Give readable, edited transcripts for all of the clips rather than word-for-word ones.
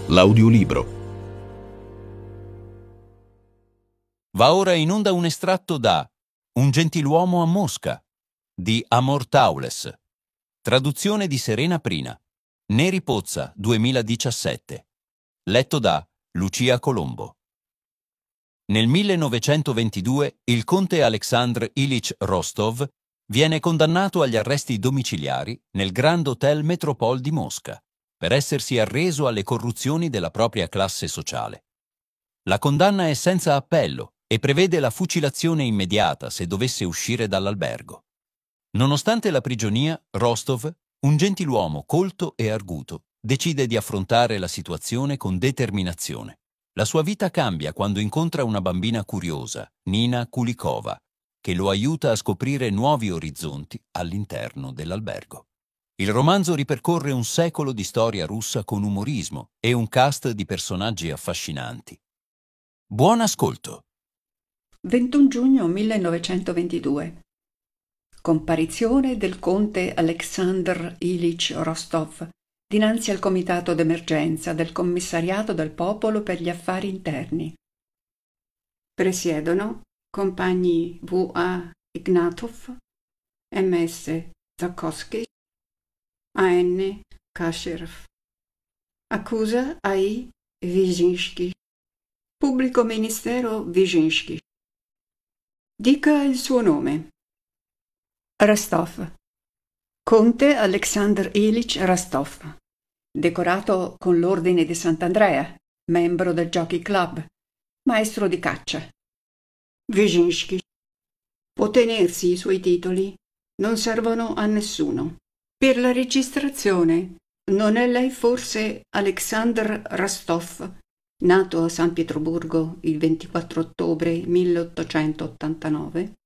L'audiolibro. Va ora in onda un estratto da Un gentiluomo a Mosca di Amor Taules, traduzione di Serena Prina, Neri Pozza 2017, letto da Lucia Colombo. Nel 1922 il conte Alexandr Ilich Rostov viene condannato agli arresti domiciliari nel Grand Hotel Metropole di Mosca per essersi arreso alle corruzioni della propria classe sociale. La condanna è senza appello e prevede la fucilazione immediata se dovesse uscire dall'albergo. Nonostante la prigionia, Rostov, un gentiluomo colto e arguto, decide di affrontare la situazione con determinazione. La sua vita cambia quando incontra una bambina curiosa, Nina Kulikova, che lo aiuta a scoprire nuovi orizzonti all'interno dell'albergo. Il romanzo ripercorre un secolo di storia russa con umorismo e un cast di personaggi affascinanti. Buon ascolto! 21 giugno 1922. Comparizione del conte Alexandr Ilich Rostov dinanzi al comitato d'emergenza del Commissariato del Popolo per gli Affari Interni. Presiedono compagni V.A. Ignatov, M.S. Zakowski, A.N. Kasherev. Accusa A.I. Wyszynski. Pubblico ministero Wyszynski. Dica il suo nome. Rostov. Conte Alexandr Ilich Rostov. Decorato con l'Ordine di Sant'Andrea, membro del Jockey Club, maestro di caccia. Wyszynski. Può tenersi i suoi titoli, non servono a nessuno. Per la registrazione, non è lei forse Alexandr Rostov, nato a San Pietroburgo il 24 ottobre 1889?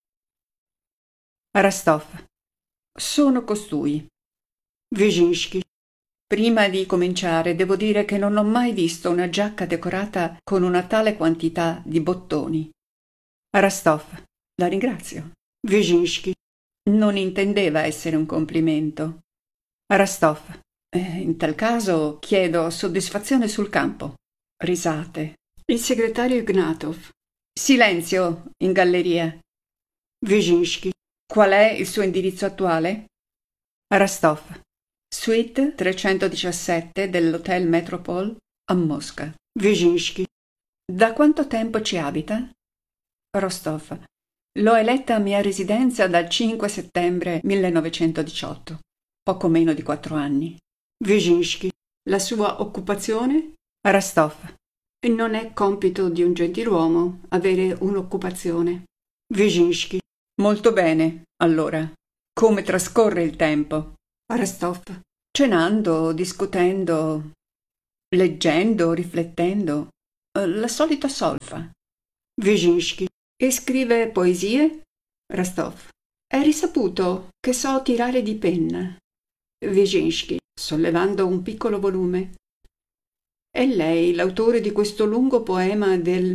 Rostov. Sono costui. Wyszynski. Prima di cominciare devo dire che non ho mai visto una giacca decorata con una tale quantità di bottoni. Rostov. La ringrazio. Wyszynski. Non intendeva essere un complimento. Rostov. In tal caso chiedo soddisfazione sul campo. Risate. Il segretario Ignatov. Silenzio in galleria. Wyszynski. Qual è il suo indirizzo attuale? Rostov. Suite 317 dell'Hotel Metropole a Mosca. Wyszynski. Da quanto tempo ci abita? Rostov. L'ho eletta mia residenza dal 5 settembre 1918, poco meno di 4 anni. Wyszynski. La sua occupazione? Rostov. Non è compito di un gentiluomo avere un'occupazione. Wyszynski. Molto bene, allora. Come trascorre il tempo? Rostov. Cenando, discutendo, leggendo, riflettendo. La solita solfa. Wyszynski. E scrive poesie? Rostov. È risaputo che so tirare di penna. Wyszynski, sollevando un piccolo volume. È lei l'autore di questo lungo poema del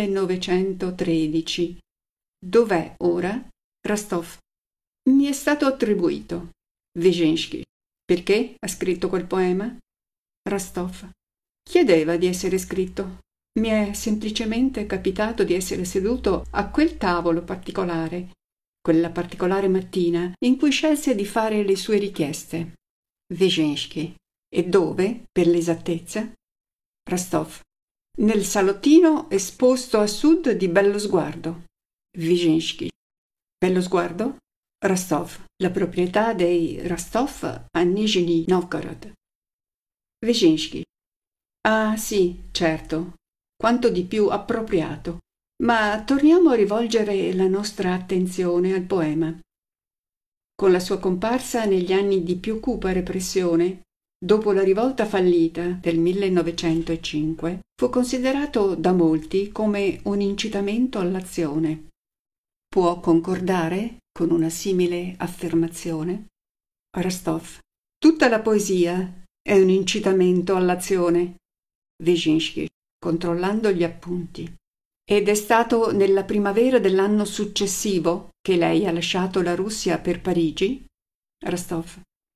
1913. Dov'è ora? Rostov. Mi è stato attribuito. Wyszynski. Perché ha scritto quel poema? Rostov. Chiedeva di essere scritto. Mi è semplicemente capitato di essere seduto a quel tavolo particolare, quella particolare mattina in cui scelse di fare le sue richieste. Wyszynski. E dove, per l'esattezza? Rostov. Nel salottino esposto a sud di Bellosguardo. Wyszynski. Bellosguardo? Rostov. La proprietà dei Rostov a Nizhny Novgorod. Wyszynski. Ah sì, certo. Quanto di più appropriato. Ma torniamo a rivolgere la nostra attenzione al poema. Con la sua comparsa negli anni di più cupa repressione, dopo la rivolta fallita del 1905, fu considerato da molti come un incitamento all'azione. Può concordare con una simile affermazione? Rostov. Tutta la poesia è un incitamento all'azione. Wyszynski, controllando gli appunti. Ed è stato nella primavera dell'anno successivo che lei ha lasciato la Russia per Parigi? Rostov.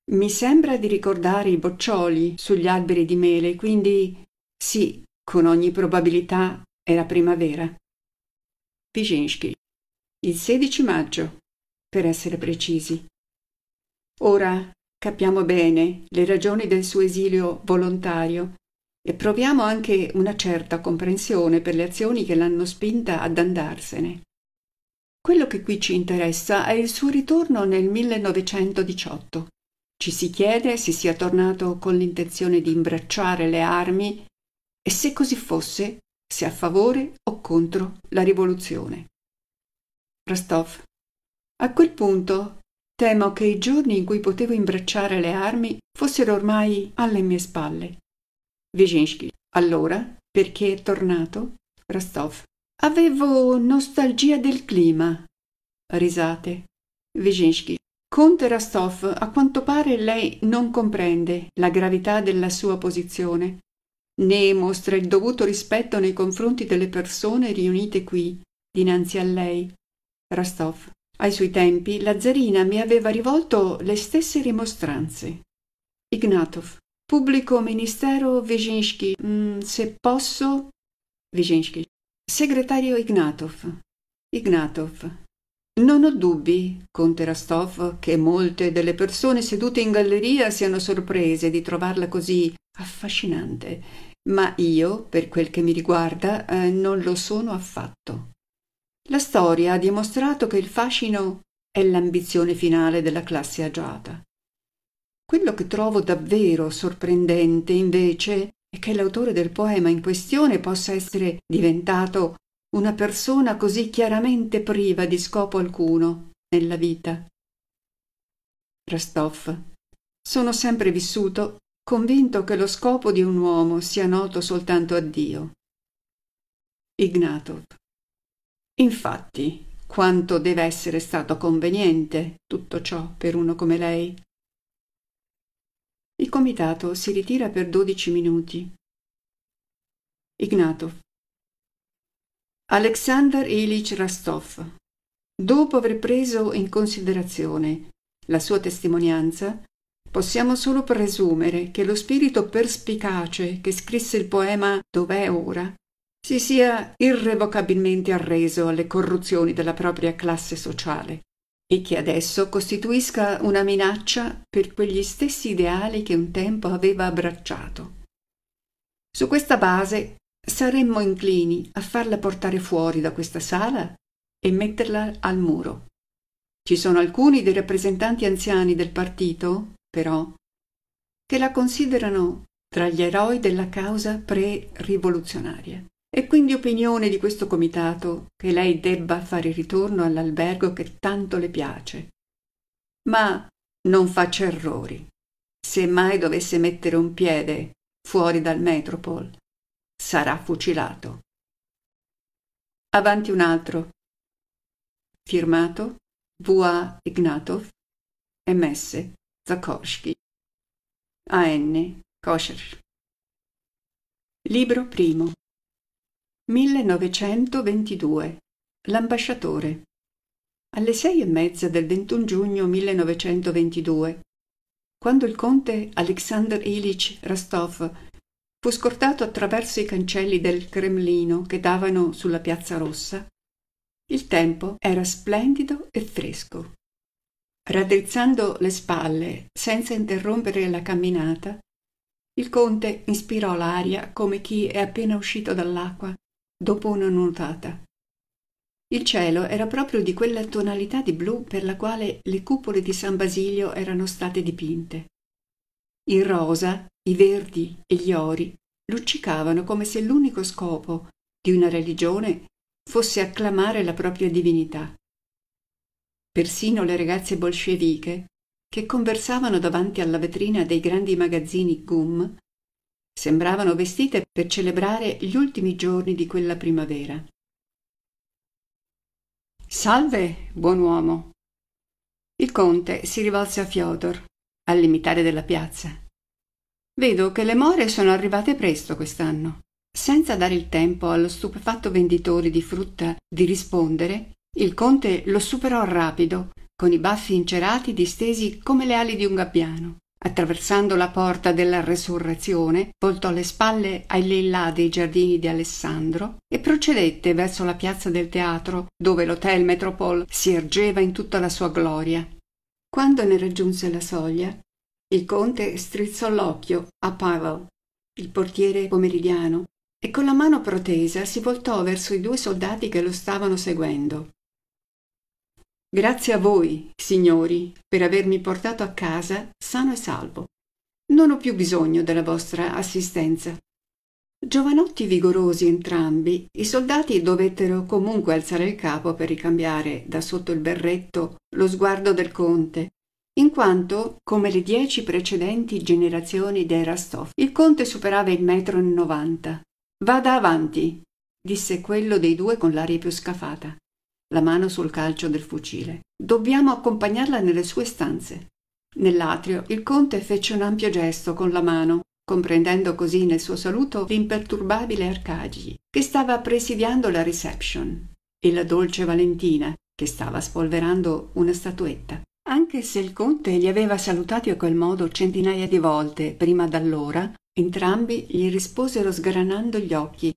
Mi sembra di ricordare i boccioli sugli alberi di mele, quindi sì, con ogni probabilità era primavera. Wyszynski, il 16 maggio, per essere precisi. Ora capiamo bene le ragioni del suo esilio volontario e proviamo anche una certa comprensione per le azioni che l'hanno spinta ad andarsene. Quello che qui ci interessa è il suo ritorno nel 1918. Ci si chiede se sia tornato con l'intenzione di imbracciare le armi e se così fosse, se a favore o contro la rivoluzione. Rostov. A quel punto temo che i giorni in cui potevo imbracciare le armi fossero ormai alle mie spalle. Wyszynski. Allora, perché è tornato? Rostov. Avevo nostalgia del clima. Risate. Wyszynski. Conte Rostov, a quanto pare lei non comprende la gravità della sua posizione, né mostra il dovuto rispetto nei confronti delle persone riunite qui, dinanzi a lei. Rostov. Ai suoi tempi la zarina mi aveva rivolto le stesse rimostranze. Ignatov. Pubblico ministero Wyszynski. Se posso. Wyszynski. Segretario Ignatov. Ignatov. Non ho dubbi, conte Rostov, che molte delle persone sedute in galleria siano sorprese di trovarla così affascinante, ma io, per quel che mi riguarda, non lo sono affatto. La storia ha dimostrato che il fascino è l'ambizione finale della classe agiata. Quello che trovo davvero sorprendente, invece, è che l'autore del poema in questione possa essere diventato una persona così chiaramente priva di scopo alcuno nella vita. Rostov. Sono sempre vissuto convinto che lo scopo di un uomo sia noto soltanto a Dio. Ignatov. Infatti, quanto deve essere stato conveniente tutto ciò per uno come lei. Il comitato si ritira per 12 minuti. Ignatov. Alexander Ilich Rostov. Dopo aver preso in considerazione la sua testimonianza, possiamo solo presumere che lo spirito perspicace che scrisse il poema Dov'è ora si sia irrevocabilmente arreso alle corruzioni della propria classe sociale e che adesso costituisca una minaccia per quegli stessi ideali che un tempo aveva abbracciato. Su questa base saremmo inclini a farla portare fuori da questa sala e metterla al muro. Ci sono alcuni dei rappresentanti anziani del partito, però, che la considerano tra gli eroi della causa pre-rivoluzionaria. È quindi opinione di questo comitato che lei debba fare ritorno all'albergo che tanto le piace. Ma non faccia errori. Se mai dovesse mettere un piede fuori dal Metropol, sarà fucilato. Avanti un altro. Firmato V.A. Ignatov, M.S. Zakorsky, A.N. Kosher. Libro primo. 1922. L'ambasciatore. Alle 6:30 del 21 giugno 1922, quando il conte Alexander Ilich Rostov fu scortato attraverso i cancelli del Cremlino che davano sulla Piazza Rossa, il tempo era splendido e fresco. Raddrizzando le spalle, senza interrompere la camminata, il conte inspirò l'aria come chi è appena uscito dall'acqua dopo una nuotata. Il cielo era proprio di quella tonalità di blu per la quale le cupole di San Basilio erano state dipinte. Il rosa, i verdi e gli ori luccicavano come se l'unico scopo di una religione fosse acclamare la propria divinità. Persino le ragazze bolsceviche, che conversavano davanti alla vetrina dei grandi magazzini GUM, sembravano vestite per celebrare gli ultimi giorni di quella primavera. «Salve, buon uomo!» Il conte si rivolse a Fyodor, al limitare della piazza. «Vedo che le more sono arrivate presto quest'anno». Senza dare il tempo allo stupefatto venditore di frutta di rispondere, il conte lo superò rapido con i baffi incerati distesi come le ali di un gabbiano. Attraversando la porta della Resurrezione, voltò le spalle ai lillà dei giardini di Alessandro e procedette verso la piazza del teatro, dove l'Hotel Metropole si ergeva in tutta la sua gloria. Quando ne raggiunse la soglia, il conte strizzò l'occhio a Pavel, il portiere pomeridiano, e con la mano protesa si voltò verso i 2 soldati che lo stavano seguendo. «Grazie a voi, signori, per avermi portato a casa sano e salvo. Non ho più bisogno della vostra assistenza». Giovanotti vigorosi entrambi, i soldati dovettero comunque alzare il capo per ricambiare da sotto il berretto lo sguardo del conte, in quanto, come le 10 precedenti generazioni dei Rostov, il conte superava il 1,90 m. «Vada avanti», disse quello dei 2 con l'aria più scafata, la mano sul calcio del fucile. «Dobbiamo accompagnarla nelle sue stanze». Nell'atrio il conte fece un ampio gesto con la mano, comprendendo così nel suo saluto l'imperturbabile Arcadi, che stava presidiando la reception, e la dolce Valentina, che stava spolverando una statuetta. Anche se il conte li aveva salutati a quel modo centinaia di volte prima d'allora, entrambi gli risposero sgranando gli occhi.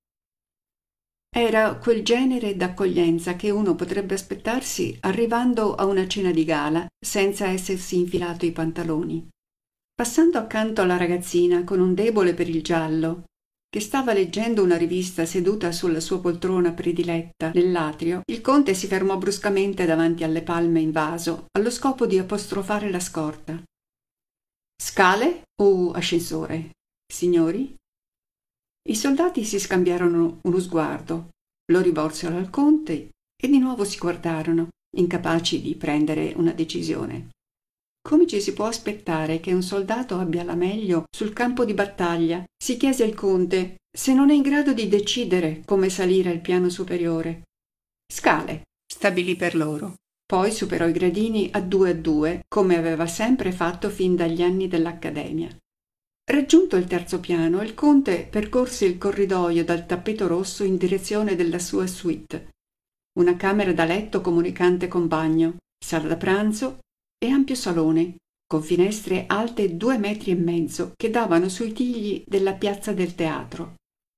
Era quel genere d'accoglienza che uno potrebbe aspettarsi arrivando a una cena di gala senza essersi infilato i pantaloni. Passando accanto alla ragazzina con un debole per il giallo, che stava leggendo una rivista seduta sulla sua poltrona prediletta nell'atrio, il conte si fermò bruscamente davanti alle palme in vaso, allo scopo di apostrofare la scorta. «Scale o ascensore, signori?» I soldati si scambiarono uno sguardo, lo rivolsero al conte e di nuovo si guardarono, incapaci di prendere una decisione. «Come ci si può aspettare che un soldato abbia la meglio sul campo di battaglia?» si chiese il conte, «se non è in grado di decidere come salire al piano superiore?» «Scale», stabilì per loro. Poi superò i gradini a 2, come aveva sempre fatto fin dagli anni dell'accademia. Raggiunto il 3° piano, il conte percorse il corridoio dal tappeto rosso in direzione della sua suite. Una camera da letto comunicante con bagno, sala da pranzo e ampio salone, con finestre alte 2,5 metri che davano sui tigli della piazza del teatro.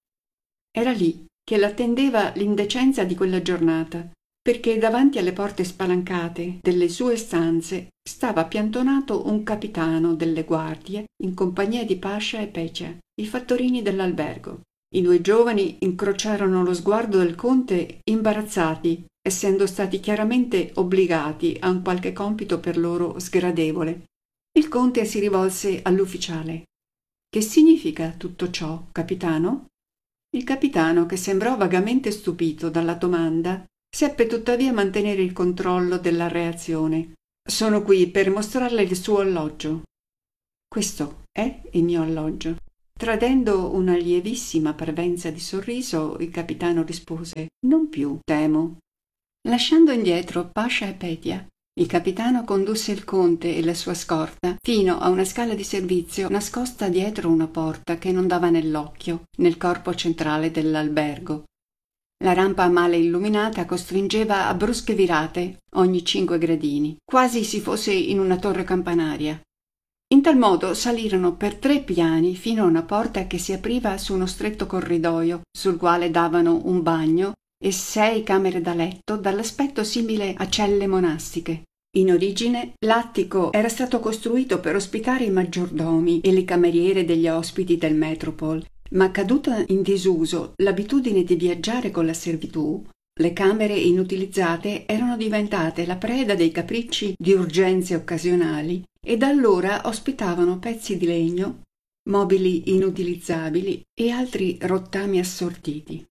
Era lì che l'attendeva l'indecenza di quella giornata, perché davanti alle porte spalancate delle sue stanze stava piantonato un capitano delle guardie in compagnia di Pascia e Pecia, i fattorini dell'albergo. I 2 giovani incrociarono lo sguardo del conte imbarazzati, essendo stati chiaramente obbligati a un qualche compito per loro sgradevole. Il conte si rivolse all'ufficiale. «Che significa tutto ciò, capitano?» Il capitano, che sembrò vagamente stupito dalla domanda, seppe tuttavia mantenere il controllo della reazione. «Sono qui per mostrarle il suo alloggio». «Questo è il mio alloggio». Tradendo una lievissima parvenza di sorriso, il capitano rispose: «Non più, temo». Lasciando indietro Pascia e Petia, il capitano condusse il conte e la sua scorta fino a una scala di servizio nascosta dietro una porta che non dava nell'occhio, nel corpo centrale dell'albergo. La rampa male illuminata costringeva a brusche virate ogni 5 gradini, quasi si fosse in una torre campanaria. In tal modo salirono per 3 piani fino a una porta che si apriva su uno stretto corridoio, sul quale davano un bagno e 6 camere da letto dall'aspetto simile a celle monastiche. In origine l'attico era stato costruito per ospitare i maggiordomi e le cameriere degli ospiti del Metropole, ma caduta in disuso l'abitudine di viaggiare con la servitù, le camere inutilizzate erano diventate la preda dei capricci di urgenze occasionali e da allora ospitavano pezzi di legno, mobili inutilizzabili e altri rottami assortiti.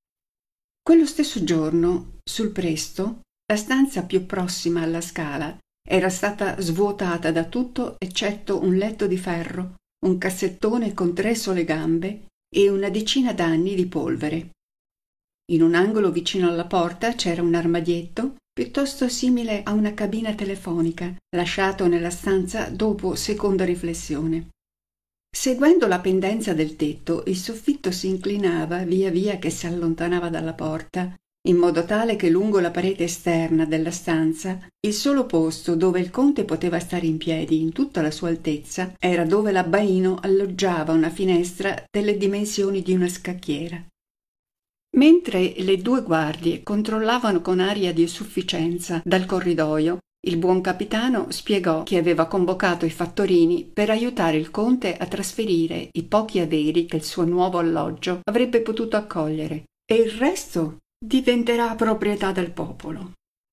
Quello stesso giorno, sul Presto, la stanza più prossima alla scala era stata svuotata da tutto eccetto un letto di ferro, un cassettone con 3 sole gambe e una decina d'anni di polvere. In un angolo vicino alla porta c'era un armadietto piuttosto simile a una cabina telefonica, lasciato nella stanza dopo seconda riflessione. Seguendo la pendenza del tetto, il soffitto si inclinava via via che si allontanava dalla porta in modo tale che lungo la parete esterna della stanza, il solo posto dove il conte poteva stare in piedi in tutta la sua altezza era dove l'abbaino alloggiava una finestra delle dimensioni di una scacchiera. Mentre le due guardie controllavano con aria di sufficienza dal corridoio, il buon capitano spiegò che aveva convocato i fattorini per aiutare il conte a trasferire i pochi averi che il suo nuovo alloggio avrebbe potuto accogliere, e il resto diventerà proprietà del popolo.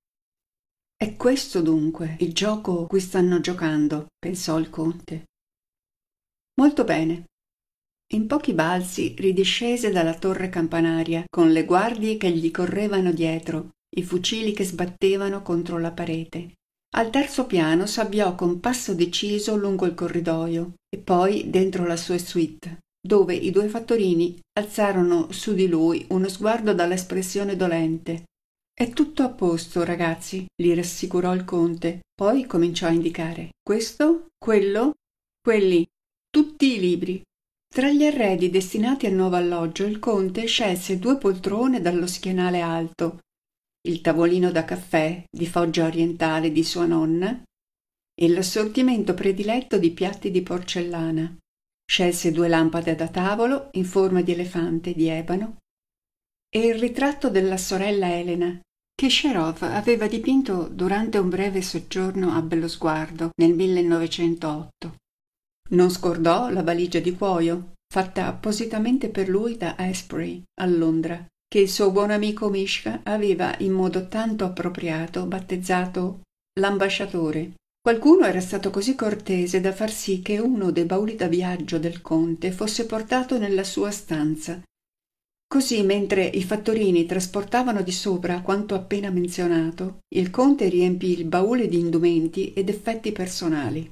È questo dunque il gioco cui stanno giocando, pensò il conte. Molto bene. In pochi balzi ridiscese dalla torre campanaria con le guardie che gli correvano dietro, i fucili che sbattevano contro la parete. Al terzo piano s'avviò con passo deciso lungo il corridoio e poi dentro la sua suite, dove i due fattorini alzarono su di lui uno sguardo dall'espressione dolente. «È tutto a posto, ragazzi», li rassicurò il conte. Poi cominciò a indicare questo, quello, quelli, tutti i libri. Tra gli arredi destinati al nuovo alloggio il conte scelse 2 poltrone dallo schienale alto, il tavolino da caffè di foggia orientale di sua nonna e l'assortimento prediletto di piatti di porcellana. Scelse 2 lampade da tavolo in forma di elefante di ebano e il ritratto della sorella Elena, che Sherov aveva dipinto durante un breve soggiorno a Bellosguardo nel 1908. Non scordò la valigia di cuoio, fatta appositamente per lui da Asprey, a Londra, che il suo buon amico Mishka aveva in modo tanto appropriato battezzato l'ambasciatore. Qualcuno era stato così cortese da far sì che uno dei bauli da viaggio del conte fosse portato nella sua stanza. Così, mentre i fattorini trasportavano di sopra quanto appena menzionato, il conte riempì il baule di indumenti ed effetti personali.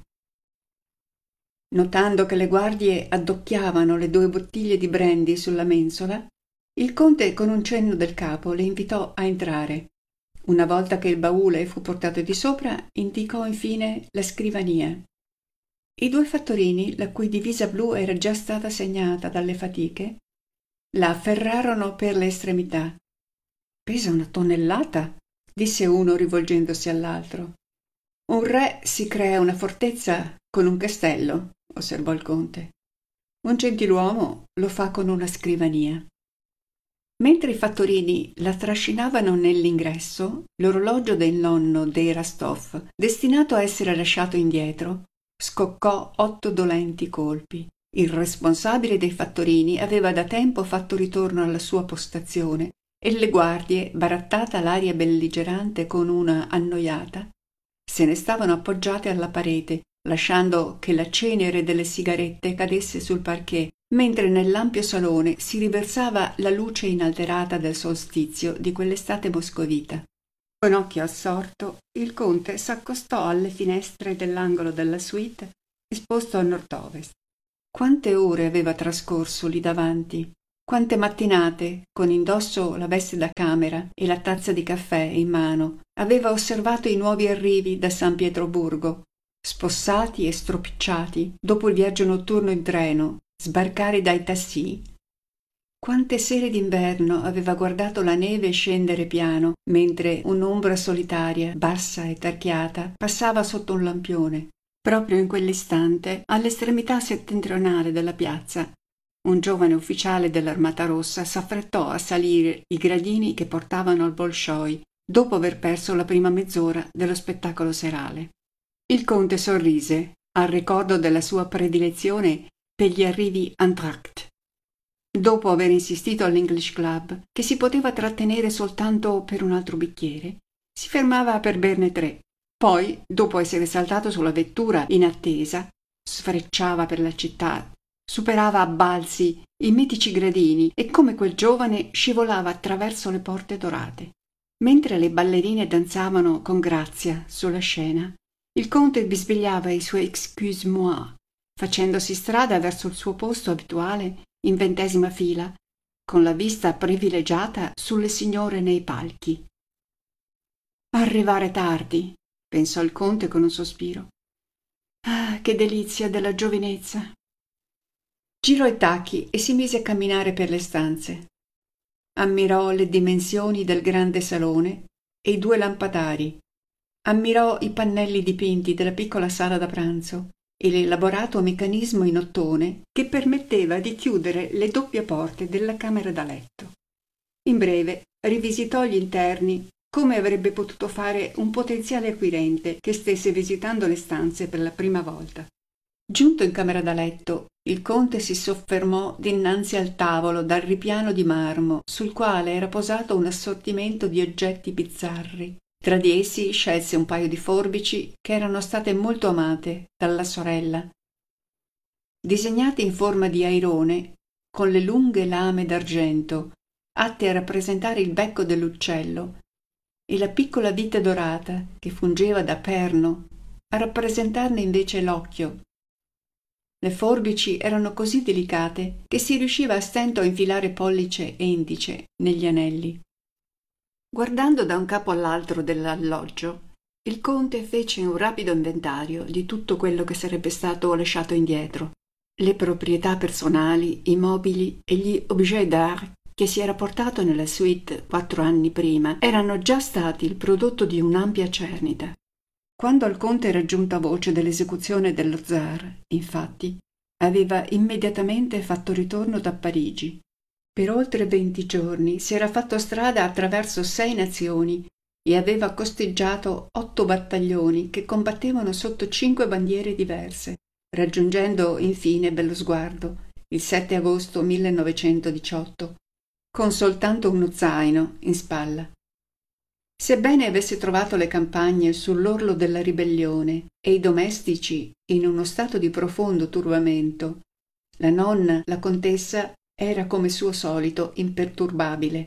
Notando che le guardie addocchiavano le 2 bottiglie di brandy sulla mensola, il conte con un cenno del capo le invitò a entrare. Una volta che il baule fu portato di sopra, indicò infine la scrivania. I 2 fattorini, la cui divisa blu era già stata segnata dalle fatiche, la afferrarono per le estremità. «Pesa 1 tonnellata», disse uno rivolgendosi all'altro. «Un re si crea una fortezza con un castello», osservò il conte. «Un gentiluomo lo fa con una scrivania». Mentre i fattorini la trascinavano nell'ingresso, l'orologio del nonno dei Rastov, destinato a essere lasciato indietro, scoccò 8 dolenti colpi. Il responsabile dei fattorini aveva da tempo fatto ritorno alla sua postazione e le guardie, barattata l'aria belligerante con una annoiata, se ne stavano appoggiate alla parete, lasciando che la cenere delle sigarette cadesse sul parquet, mentre nell'ampio salone si riversava la luce inalterata del solstizio di quell'estate moscovita. Con occhio assorto, il conte s'accostò alle finestre dell'angolo della suite esposto a nord-ovest. Quante ore aveva trascorso lì davanti, quante mattinate, con indosso la veste da camera e la tazza di caffè in mano, aveva osservato i nuovi arrivi da San Pietroburgo, spossati e stropicciati dopo il viaggio notturno in treno, sbarcare dai tassì. Quante sere d'inverno aveva guardato la neve scendere piano, mentre un'ombra solitaria, bassa e tarchiata, passava sotto un lampione. Proprio in quell'istante, all'estremità settentrionale della piazza, un giovane ufficiale dell'Armata Rossa s'affrettò a salire i gradini che portavano al Bolshoi, dopo aver perso la prima mezz'ora dello spettacolo serale. Il conte sorrise al ricordo della sua predilezione per gli arrivi entr'acte. Dopo aver insistito all'English Club che si poteva trattenere soltanto per un altro bicchiere, si fermava per berne 3. Poi, dopo essere saltato sulla vettura in attesa, sfrecciava per la città, superava a balzi i mitici gradini e come quel giovane scivolava attraverso le porte dorate. Mentre le ballerine danzavano con grazia sulla scena, il conte bisbigliava i suoi excuse-moi, facendosi strada verso il suo posto abituale in 20ª fila, con la vista privilegiata sulle signore nei palchi. Arrivare tardi, pensò il conte con un sospiro. Ah, che delizia della giovinezza! Girò i tacchi e si mise a camminare per le stanze. Ammirò le dimensioni del grande salone e i 2 lampadari. Ammirò i pannelli dipinti della piccola sala da pranzo e l'elaborato meccanismo in ottone che permetteva di chiudere le doppie porte della camera da letto. In breve, rivisitò gli interni come avrebbe potuto fare un potenziale acquirente che stesse visitando le stanze per la prima volta. Giunto in camera da letto, il conte si soffermò dinanzi al tavolo dal ripiano di marmo sul quale era posato un assortimento di oggetti bizzarri. Tra di essi scelse un paio di forbici che erano state molto amate dalla sorella. Disegnate in forma di airone, con le lunghe lame d'argento, atte a rappresentare il becco dell'uccello, e la piccola vite dorata, che fungeva da perno, a rappresentarne invece l'occhio. Le forbici erano così delicate che si riusciva a stento a infilare pollice e indice negli anelli. Guardando da un capo all'altro dell'alloggio, il conte fece un rapido inventario di tutto quello che sarebbe stato lasciato indietro. Le proprietà personali, i mobili e gli objet d'art che si era portato nella suite 4 anni prima erano già stati il prodotto di un'ampia cernita. Quando al conte era giunta voce dell'esecuzione dello zar, infatti, aveva immediatamente fatto ritorno da Parigi. Per oltre 20 giorni si era fatto strada attraverso 6 nazioni e aveva costeggiato 8 battaglioni che combattevano sotto 5 bandiere diverse, raggiungendo infine Bellosguardo il 7 agosto 1918, con soltanto uno zaino in spalla. Sebbene avesse trovato le campagne sull'orlo della ribellione e i domestici in uno stato di profondo turbamento, la nonna, la contessa, era come suo solito imperturbabile.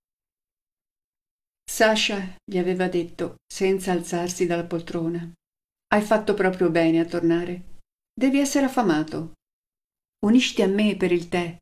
Sasha, gli aveva detto, senza alzarsi dalla poltrona, hai fatto proprio bene a tornare. Devi essere affamato. Unisciti a me per il tè.